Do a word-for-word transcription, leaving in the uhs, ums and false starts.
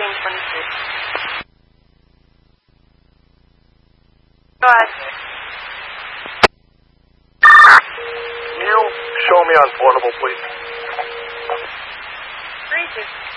fifteen twenty-six. Go ahead. Can you show me on portable, please? Three six.